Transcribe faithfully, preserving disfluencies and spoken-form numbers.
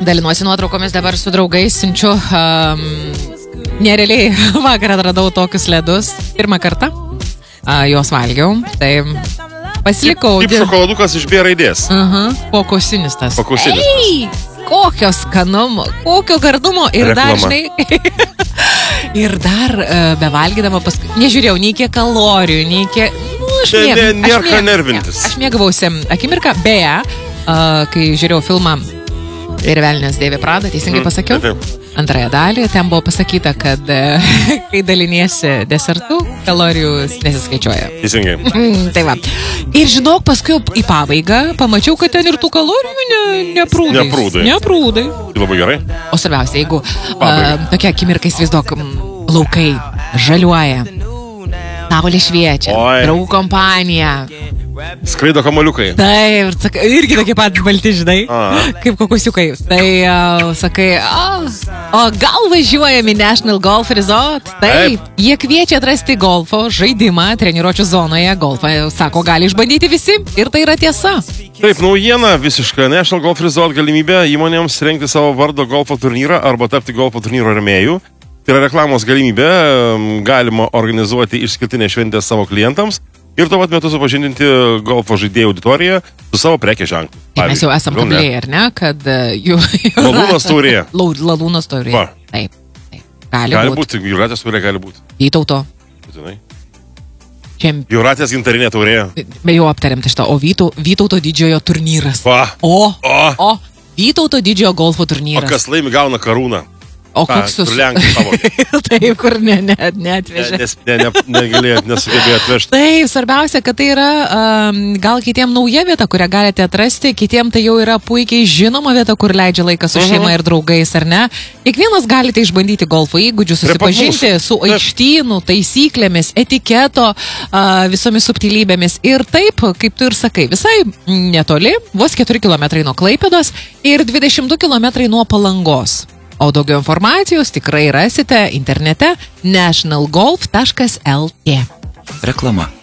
Dalinuosi nuotraukomis dabar su draugais, siunčiu. Um, nerealiai vakar atradau tokius ledus. Pirmą kartą uh, juos valgiau. Tai pasilikau. Kaip šokoladukas iš B raidės. Aha, pokusinis tas. Pokusinis. Ei, kokio skanumo, kokio gardumo. Ir Reklama. dar, žinai, ir dar uh, bevalgydama paskui, nežiūrėjau nei kiek kalorijų, nei kiek... Nu, aš Ne- mėg- ne- aš nėra ką mėg- nervintis. Aš mėgavausi akimirką, beje, uh, kai žiūrėjau filmą Ir velnias dėvi Prada, teisingai Mm, pasakiau? taip, taip. Antrąją dalį, ten buvo pasakyta, kad e, kai daliniesi desertų, kalorijų nesiskaičiuoja. Teisingai. Mm, tai va. Ir žinok, paskui į pabaigą pamačiau, kad ten ir tų kalorijų ne, neprūdai. Neprūdai. Neprūdai. Labai gerai. O svarbiausia, jeigu uh, Pabaigai. tokia akimirka įsivaizduok, m, laukai žaliuoja, saulė šviečia, Oi. draugų kompanija. Skraido kamaliukai. Taip, ir sakai, irgi tokie pat balti, žinai, A. kaip kokusiukai. Tai uh, sakai, o, o gal važiuojam į National Golf Resort? Taip, Taip. jie kviečia atrasti golfo žaidimą treniruočių zonoje. Golfą, sako, gali išbandyti visi. Ir tai yra tiesa. Taip, naujiena visiška. National Golf Resort galimybė įmonėms rengti savo vardo golfo turnyrą arba tapti golfo turnyro rėmėjų. Tai yra reklamos galimybė, galima organizuoti išskirtinę šventę savo klientams ir tuo pat metu supažindinti golfo žaidėjų auditoriją su savo prekės ženklu. Tai mes jau esam Pavyzdžiui, kalbėję, ar ne, kad uh, jų... Ladūnas taurė. Lau- Ladūnas taurė. Va. Taip, taip. Gali, Gali būti. būti, Jūratės taurė gali būti. Vytauto. Žinai. Čemp... Jūratės gintarinė taurė. Be jau aptariam tai šitą. O Vytau, Vytauto didžiojo turnyras. Va. O, O. o, Vytauto didžiojo golfo O turnyras. kas laimi gauna karūną. O Ką, koks jūs... kur Lenkai pavogė. Taip, kur ne, ne, Ne, neatvežė. nes ne, ne, negalėjo, nesugebėjo atvežti. Taip, svarbiausia, kad tai yra um, gal kitiem nauja vieta, kurią galite atrasti, kitiem tai jau yra puikiai žinoma vieta, kur leidžia laiką su šeima ir draugais, ar ne? Kiekvienas galite išbandyti golfo įgūdžius, Prie pat susipažinti mūsų. su Taip. aikštynų, taisyklėmis, etiketo, uh, visomis subtilybėmis. Ir taip, kaip tu ir sakai, visai netoli, vos keturi kilometrai nuo Klaipėdos ir dvidešimt du kilometrai nuo Palangos. O daugiau informacijos tikrai rasite internete national golf taškas lt. Reklama.